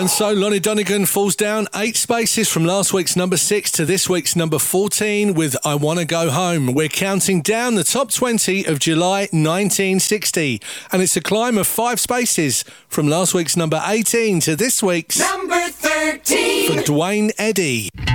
And so Lonnie Donegan falls down 8 spaces from last week's number 6 to this week's number 14 with I Wanna Go Home. We're counting down the top 20 of July 1960. And it's a climb of 5 spaces from last week's number 18 to this week's number 13 for Dwayne Eddy.